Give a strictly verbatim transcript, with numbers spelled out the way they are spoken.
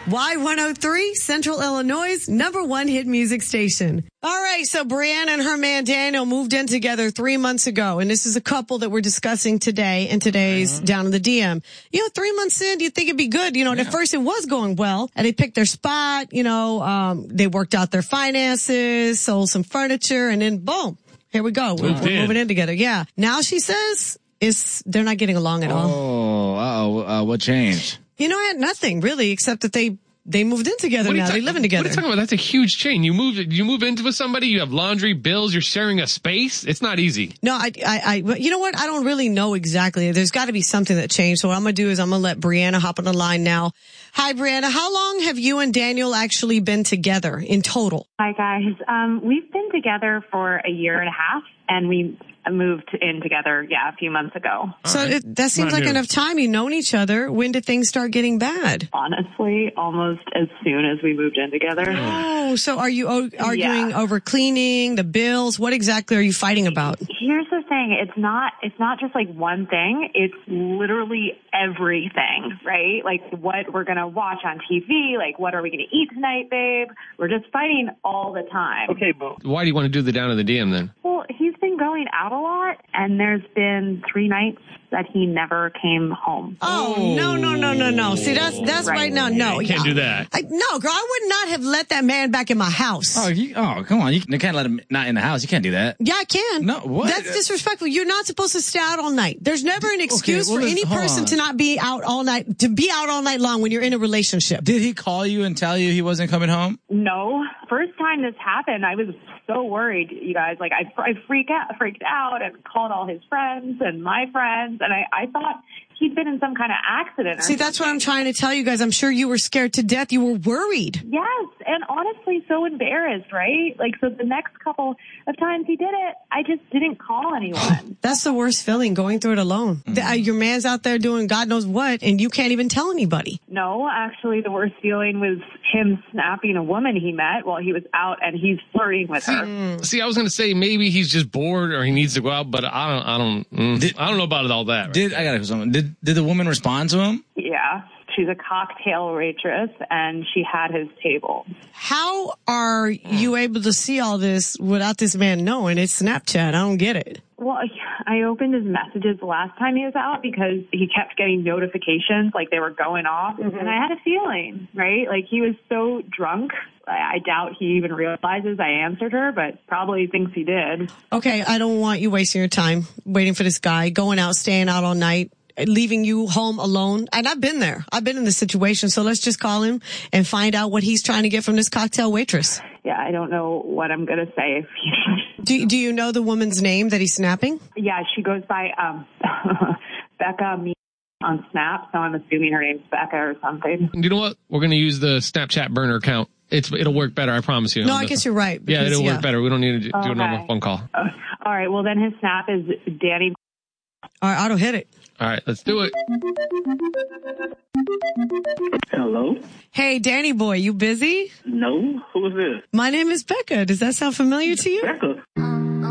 Y one oh three, Central Illinois' number one hit music station. All right, so Brianna and her man Daniel moved in together three months ago, and this is a couple that we're discussing today in today's uh-huh. Down in the D M. You know, three months in, you think it'd be good. You know, yeah. At first it was going well, and they picked their spot, you know, um, they worked out their finances, sold some furniture, and then boom, here we go. We're, we're moving in together. Yeah. Now she says it's, they're not getting along at all. Oh, uh-oh, uh, what changed? You know, nothing really, except that they They moved in together now. They're living together. What are you talking about? That's a huge change. You move, you move into with somebody, you have laundry, bills, you're sharing a space. It's not easy. No, I, I, I you know what? I don't really know exactly. There's got to be something that changed. So what I'm going to do is I'm going to let Brianna hop on the line now. Hi, Brianna. How long have you and Daniel actually been together in total? Hi, guys. Um, we've been together for a year and a half, and we moved in together, yeah, a few months ago. So right. it, that seems like new. enough time. You've known each other. When did things start getting bad? Honestly, almost as soon as we moved in together. Oh, so are you o- arguing yeah. over cleaning, the bills? What exactly are you fighting about? Here's the thing. It's not, it's not just like one thing. It's literally everything, right? Like what we're going to watch on T V, like what are we going to eat tonight, babe? We're just fighting all the time. Okay, boo. Why do you want to do the Down in the D M then? Well, he's been going out a lot, and there's been three nights that he never came home. Oh, no, no, no, no, no. See, that's that's right, right now. No. You can't do that. I, no, girl, I would not have let that man back in my house. Oh, you, oh come on. You, you can't let him not in the house. You can't do that. Yeah, I can. No, what? That's disrespectful. You're not supposed to stay out all night. There's never an excuse okay, well, for any person on. to not be out all night, to be out all night long when you're in a relationship. Did he call you and tell you he wasn't coming home? No. First time this happened, I was so worried, you guys. Like, I, I freak out, freaked out and called all his friends and my friends, and I, I thought he'd been in some kind of accident. Or See, that's what I'm trying to tell you guys. I'm sure you were scared to death. You were worried. Yes, and honestly, so embarrassed, right? Like, so the next couple of times he did it, I just didn't call anyone. That's the worst feeling, going through it alone. Mm-hmm. The, uh, your man's out there doing God knows what, and you can't even tell anybody. No, actually, the worst feeling was him snapping a woman he met while he was out, and he's flirting with see, her. Mm. See, I was going to say maybe he's just bored or he needs to go out, but I don't, I don't, mm, did, I don't know about all that. Right did there. I got something? Did did the woman respond to him? Yeah. She's a cocktail waitress, and she had his table. How are you able to see all this without this man knowing? It's Snapchat. I don't get it. Well, I opened his messages the last time he was out because he kept getting notifications like they were going off. Mm-hmm. And I had a feeling, right? Like he was so drunk. I doubt he even realizes I answered her, but probably thinks he did. Okay, I don't want you wasting your time waiting for this guy, going out, staying out all night, leaving you home alone. And I've been there. I've been in this situation. So let's just call him and find out what he's trying to get from this cocktail waitress. Yeah, I don't know what I'm going to say. If he... do, do you know the woman's name that he's snapping? Yeah, she goes by um, Becca Me on Snap. So I'm assuming her name's Becca or something. You know what? We're going to use the Snapchat burner account. It's It'll work better, I promise you. No, I guess you're right. Because, yeah, it'll yeah. work better. We don't need to do okay. a normal phone call. Uh, all right, well, then his Snap is Danny. All right, Otto, hit it. All right, let's do it. Hello? Hey, Danny boy, you busy? No. Who is this? My name is Becca. Does that sound familiar to you? Becca?